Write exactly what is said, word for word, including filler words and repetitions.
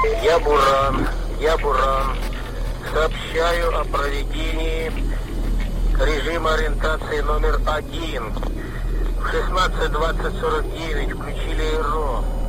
Я Буран, я Буран. Сообщаю о проведении режима ориентации номер один. В шестнадцать двадцать сорок девять включили РО.